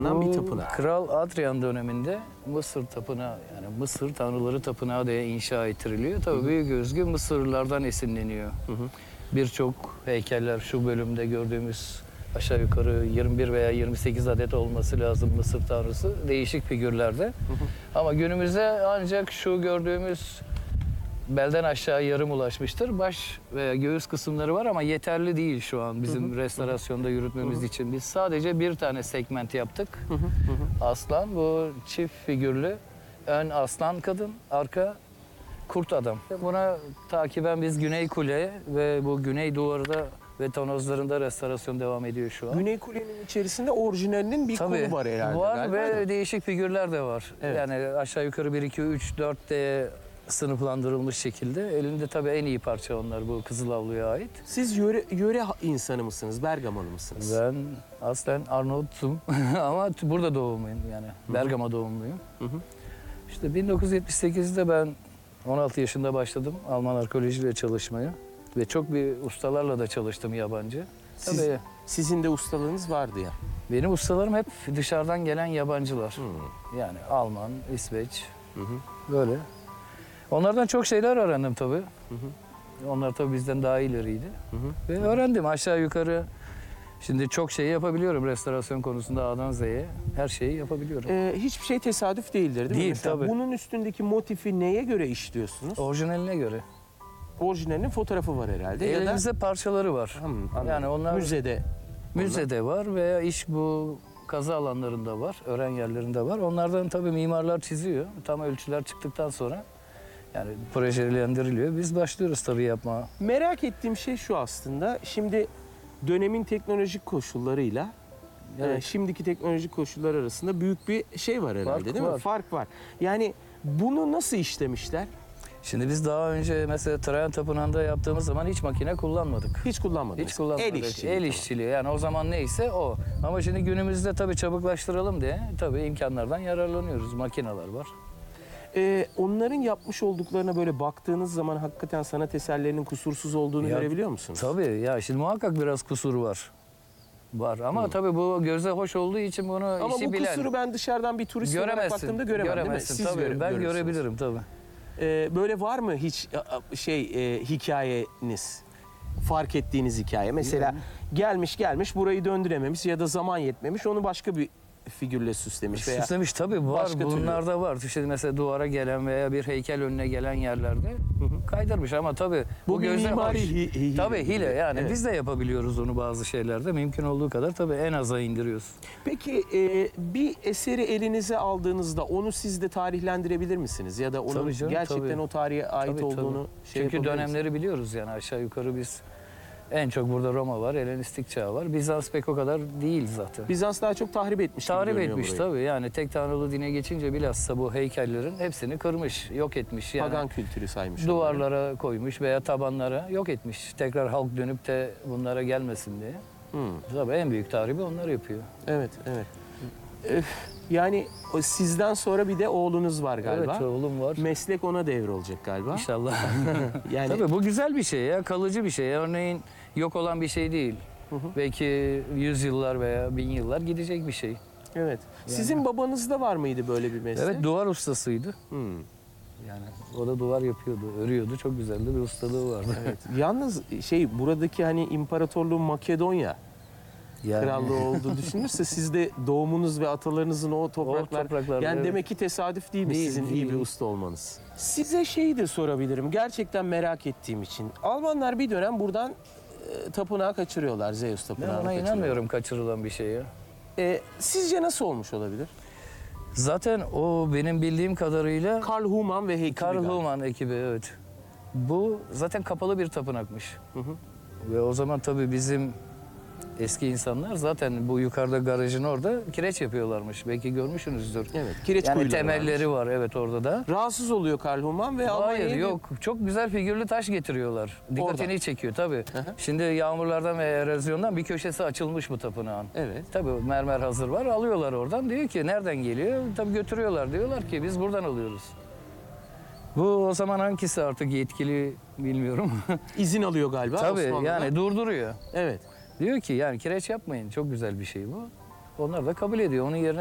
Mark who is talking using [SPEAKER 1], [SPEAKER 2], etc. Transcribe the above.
[SPEAKER 1] bir tapınak.
[SPEAKER 2] Kral Adrian döneminde Mısır tapınağı, yani Mısır tanrıları tapınağı diye inşa ettiriliyor. Tabii Büyük Özgü Mısırlılardan esinleniyor. Birçok heykeller şu bölümde gördüğümüz aşağı yukarı 21 veya 28 adet olması lazım Mısır tanrısı. Değişik figürlerde. Ama günümüzde ancak şu gördüğümüz belden aşağı yarım ulaşmıştır. Baş veya göğüs kısımları var ama yeterli değil şu an bizim restorasyonda yürütmemiz için. Biz sadece bir tane segment yaptık. Aslan, bu çift figürlü. Ön aslan kadın, arka kurt adam. Buna takiben biz Güney Kule ve bu Güney Duvarı'da ve tonozlarında restorasyon devam ediyor şu an.
[SPEAKER 1] Güney Kule'nin içerisinde orijinalinin bir kolu var herhalde.
[SPEAKER 2] Var ve değişik figürler de var.
[SPEAKER 1] Evet.
[SPEAKER 2] Yani aşağı yukarı 1, 2, 3, 4 diye sınıflandırılmış şekilde. Elinde tabii en iyi parça onlar, bu Kızılavlu'ya ait.
[SPEAKER 1] Siz yöre insanı mısınız? Bergamalı mısınız?
[SPEAKER 2] Ben aslen Arnavut'um ama burada doğumluyum yani. Bergama doğumluyum. İşte 1978'de ben 16 yaşında başladım Alman arkeolojiyle çalışmaya. Ve çok bir ustalarla da çalıştım yabancı. Tabii
[SPEAKER 1] Sizin de ustalığınız vardı ya.
[SPEAKER 2] benim ustalarım hep dışarıdan gelen yabancılar. Yani Alman, İsveç, böyle. Onlardan çok şeyler öğrendim tabii. Onlar tabii bizden daha ileriydi. Ve öğrendim aşağı yukarı. Şimdi çok şey yapabiliyorum restorasyon konusunda A'dan Z'ye. Her şeyi yapabiliyorum.
[SPEAKER 1] Hiçbir şey tesadüf değildir değil mi?
[SPEAKER 2] Değil,
[SPEAKER 1] Mesela
[SPEAKER 2] tabii.
[SPEAKER 1] bunun üstündeki motifi neye göre işliyorsunuz?
[SPEAKER 2] Orijinaline göre.
[SPEAKER 1] Orijinalinin fotoğrafı var herhalde. Ya da
[SPEAKER 2] Elimizde parçaları var.
[SPEAKER 1] anladım.
[SPEAKER 2] Yani onlar
[SPEAKER 1] müzede.
[SPEAKER 2] var veya iş bu kazı alanlarında var, öğren yerlerinde var. Onlardan tabii mimarlar çiziyor. Tam ölçüler çıktıktan sonra yani projelendiriliyor. Biz başlıyoruz tabii yapmaya.
[SPEAKER 1] Merak ettiğim şey şu aslında. Şimdi dönemin teknolojik koşullarıyla şimdiki teknolojik koşullar arasında büyük bir şey var herhalde,
[SPEAKER 2] Fark
[SPEAKER 1] değil mi?
[SPEAKER 2] var.
[SPEAKER 1] Fark var. Yani bunu nasıl işlemişler?
[SPEAKER 2] Şimdi biz daha önce mesela Trajan Tapınağı'nda yaptığımız zaman hiç makine kullanmadık.
[SPEAKER 1] Hiç kullanmadınız.
[SPEAKER 2] Hiç kullanmadık.
[SPEAKER 1] El işçiliği.
[SPEAKER 2] El işçiliği. Yani o zaman neyse o. Ama şimdi günümüzde tabii çabuklaştıralım diye tabii imkanlardan yararlanıyoruz. Makineler var.
[SPEAKER 1] Onların yapmış olduklarına böyle baktığınız zaman hakikaten sanat eserlerinin kusursuz olduğunu görebiliyor musunuz?
[SPEAKER 2] Tabii ya şimdi muhakkak biraz kusur var. Var ama tabii bu göze hoş olduğu için bunu
[SPEAKER 1] Ama
[SPEAKER 2] işi
[SPEAKER 1] bu
[SPEAKER 2] bilen.
[SPEAKER 1] kusuru ben dışarıdan bir turist olarak
[SPEAKER 2] Göremezsin.
[SPEAKER 1] baktığımda göremem,
[SPEAKER 2] Göremezsin
[SPEAKER 1] değil mi?
[SPEAKER 2] tabii. Ben
[SPEAKER 1] görürsünüz.
[SPEAKER 2] görebilirim tabii.
[SPEAKER 1] Böyle var mı hiç hikayeniz? Fark ettiğiniz hikaye. Mesela gelmiş burayı döndürememiş ya da zaman yetmemiş, onu başka bir figürle süslemiş veya
[SPEAKER 2] Süslemiş tabii var.
[SPEAKER 1] başka
[SPEAKER 2] Bunlar da var. İşte mesela duvara gelen veya bir heykel önüne gelen yerlerde kaydırmış ama tabii
[SPEAKER 1] Bu bir
[SPEAKER 2] göze
[SPEAKER 1] mimari
[SPEAKER 2] hoş.
[SPEAKER 1] hile.
[SPEAKER 2] Tabii hile yani
[SPEAKER 1] Evet.
[SPEAKER 2] biz de yapabiliyoruz onu bazı şeylerde. Mümkün olduğu kadar tabii en aza indiriyoruz.
[SPEAKER 1] Peki bir eseri elinize aldığınızda onu siz de tarihlendirebilir misiniz? Ya da onun
[SPEAKER 2] Tabii canım,
[SPEAKER 1] gerçekten
[SPEAKER 2] tabii.
[SPEAKER 1] o tarihe ait
[SPEAKER 2] Tabii,
[SPEAKER 1] olduğunu
[SPEAKER 2] Çünkü
[SPEAKER 1] yapabilir misiniz?
[SPEAKER 2] dönemleri biliyoruz yani aşağı yukarı biz en çok burada Roma var, Helenistik çağ var. Bizans pek o kadar değil zaten.
[SPEAKER 1] Bizans daha çok tahrip etmiş gibi
[SPEAKER 2] Tahrip
[SPEAKER 1] görünüyor
[SPEAKER 2] etmiş
[SPEAKER 1] burayı.
[SPEAKER 2] tabii yani tek tanrılı dine geçince bilhassa bu heykellerin hepsini kırmış, yok etmiş. Yani
[SPEAKER 1] Pagan kültürü saymış.
[SPEAKER 2] duvarlara koymuş veya tabanlara yok etmiş. Tekrar halk dönüp de bunlara gelmesin diye. Tabii en büyük tahribi onlar yapıyor.
[SPEAKER 1] Evet, evet. Yani sizden sonra bir de oğlunuz var galiba.
[SPEAKER 2] Evet oğlum var.
[SPEAKER 1] Meslek ona devrolacak galiba.
[SPEAKER 2] İnşallah.
[SPEAKER 1] Yani
[SPEAKER 2] Tabii bu güzel bir şey ya, kalıcı bir şey. Örneğin yok olan bir şey değil. Belki 100 yıllar veya 1000 yıllar gidecek bir şey.
[SPEAKER 1] evet. Sizin babanızda var mıydı böyle bir meslek?
[SPEAKER 2] Evet duvar ustasıydı. Yani o da duvar yapıyordu, örüyordu. Çok güzeldi bir ustalığı vardı.
[SPEAKER 1] Evet. Yalnız buradaki hani imparatorluğun Makedonya
[SPEAKER 2] Yani,
[SPEAKER 1] krallığı olduğu düşünürse siz de doğumunuz ve atalarınızın o topraklar yani
[SPEAKER 2] evet.
[SPEAKER 1] demek ki tesadüf değil mi
[SPEAKER 2] Değil,
[SPEAKER 1] sizin iyi bir
[SPEAKER 2] değil.
[SPEAKER 1] usta olmanız? Size şeyi de sorabilirim gerçekten merak ettiğim için. Almanlar bir dönem buradan tapınağı kaçırıyorlar, Zeus
[SPEAKER 2] ben
[SPEAKER 1] tapınağını
[SPEAKER 2] ona
[SPEAKER 1] kaçırıyorlar.
[SPEAKER 2] inanmıyorum kaçırılan bir şeye.
[SPEAKER 1] Sizce nasıl olmuş olabilir?
[SPEAKER 2] Zaten o benim bildiğim kadarıyla
[SPEAKER 1] Karl Humann ve ekibi
[SPEAKER 2] Karl
[SPEAKER 1] galiba.
[SPEAKER 2] Humann ekibi evet. Bu zaten kapalı bir tapınakmış. Ve o zaman tabii bizim eski insanlar zaten bu yukarıda garajın orada kireç yapıyorlarmış. Belki görmüşsünüzdür.
[SPEAKER 1] Evet, kireç
[SPEAKER 2] yani
[SPEAKER 1] kuyuları
[SPEAKER 2] temelleri var evet orada da.
[SPEAKER 1] Rahatsız oluyor Karl Humann ve
[SPEAKER 2] Hayır
[SPEAKER 1] Almanya'ya
[SPEAKER 2] yok. Çok güzel figürlü taş getiriyorlar. Dikkatini
[SPEAKER 1] Oradan.
[SPEAKER 2] çekiyor tabii. Şimdi yağmurlardan ve erozyondan bir köşesi açılmış bu tapınağın.
[SPEAKER 1] Evet.
[SPEAKER 2] Tabii mermer hazır var. Alıyorlar oradan. Diyor ki nereden geliyor? Tabii götürüyorlar. Diyorlar ki biz buradan alıyoruz. Bu o zaman hangisi artık yetkili bilmiyorum.
[SPEAKER 1] İzin alıyor galiba
[SPEAKER 2] Tabii
[SPEAKER 1] Osmanlı'dan.
[SPEAKER 2] yani durduruyor.
[SPEAKER 1] Evet.
[SPEAKER 2] Diyor ki yani kireç yapmayın. Çok güzel bir şey bu. onlar da kabul ediyor. Onun yerine